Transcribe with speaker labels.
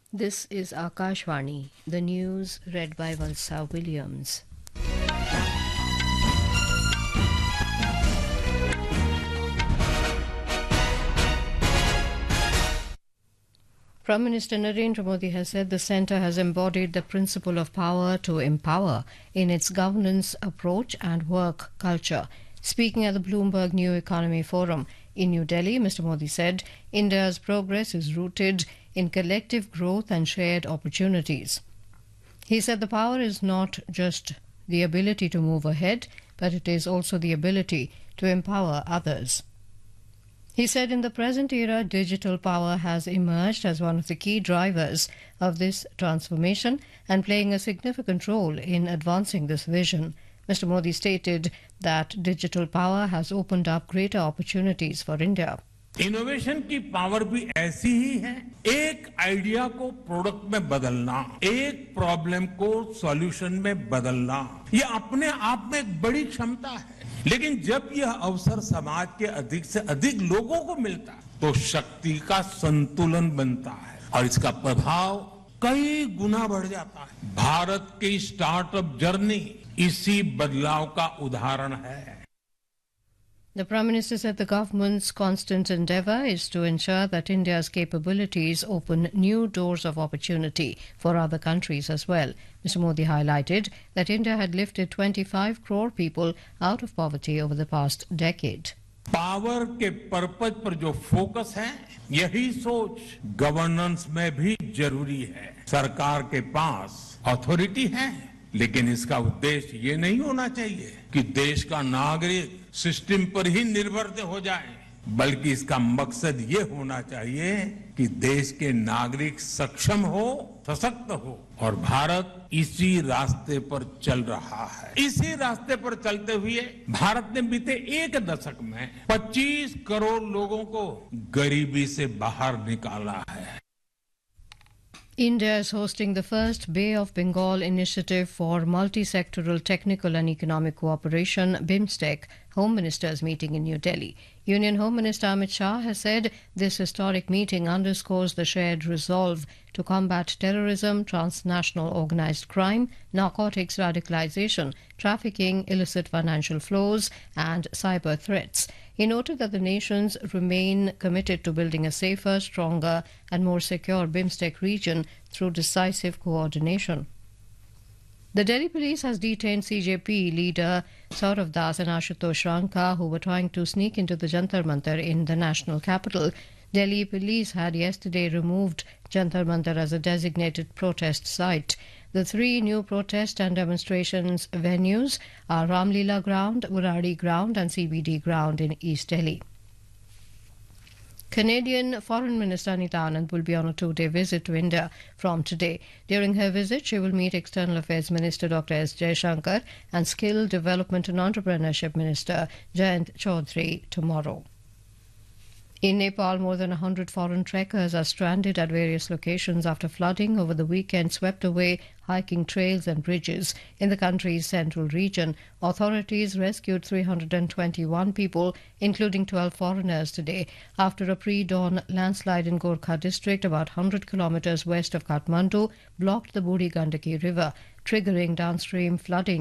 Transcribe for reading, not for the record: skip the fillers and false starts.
Speaker 1: This is Akashvani, the news read by Valsa Williams. Prime Minister Narendra Modi has said the centre has embodied the principle of power to empower in its governance approach and work culture. Speaking at the Bloomberg New Economy Forum in New Delhi, Mr. Modi said India's progress is rooted in collective growth and shared opportunities. He said the power is not just the ability to move ahead, but it is also the ability to empower others. He said in the present era, digital power has emerged as one of the key drivers of this transformation and playing a significant role in advancing this vision. Mr. Modi stated that digital power has opened up greater opportunities for India.
Speaker 2: Innovation की power भी ऐसी ही है, एक idea को product में बदलना, एक problem को सॉल्यूशन में बदलना, ये अपने आप में एक बड़ी क्षमता है। लेकिन जब यह अवसर समाज के अधिक से अधिक लोगों को मिलता है तो शक्ति का संतुलन बनता है और इसका प्रभाव कई गुना बढ़ जाता है। भारत की स्टार्टअप जर्नी इसी बदलाव का उदाहरण है।
Speaker 1: The Prime Minister said the government's constant endeavour is to ensure that India's capabilities open new doors of opportunity for other countries as well. Mr. Modi highlighted that India had lifted 25 crore people out of poverty over the past decade.
Speaker 2: Power के purpose पर जो focus है, यही सोच governance में भी जरूरी है। सरकार के पास अथॉरिटी है, लेकिन इसका उद्देश्य ये नहीं होना चाहिए कि देश का नागरिक सिस्टम पर ही निर्भर हो जाए, बल्कि इसका मकसद ये होना चाहिए कि देश के नागरिक सक्षम हो, सशक्त हो और भारत इसी रास्ते पर चल रहा है। इसी रास्ते पर चलते हुए भारत ने बीते एक दशक में 25 करोड़ लोगों को गरीबी से बाहर निकाला है।
Speaker 1: India is hosting the first Bay of Bengal initiative for multi-sectoral technical and economic cooperation, BIMSTEC, Home Ministers meeting in New Delhi. Union Home Minister Amit Shah has said this historic meeting underscores the shared resolve to combat terrorism, transnational organized crime, narcotics radicalization, trafficking, illicit financial flows, and cyber threats. He noted that the nations remain committed to building a safer, stronger, and more secure BIMSTEC region through decisive coordination. The Delhi police has detained CJP leader Saurav Das and Ashutosh Ranka, who were trying to sneak into the Jantar Mantar in the national capital. Delhi police had yesterday removed Jantar Mantar as a designated protest site. The three new protest and demonstrations venues are Ramlila Ground, Uradi Ground and CBD Ground in East Delhi. Canadian Foreign Minister Anita Anand will be on a two-day visit to India from today. During her visit, she will meet External Affairs Minister Dr. S. Jaishankar and Skill Development and Entrepreneurship Minister Jayant Chaudhary tomorrow. In Nepal, more than 100 foreign trekkers are stranded at various locations after flooding over the weekend swept away hiking trails and bridges in the country's central region. Authorities rescued 321 people, including 12 foreigners, today after a pre-dawn landslide in Gorkha district, about 100 kilometers west of Kathmandu, blocked the Buri Gandaki River, triggering downstream flooding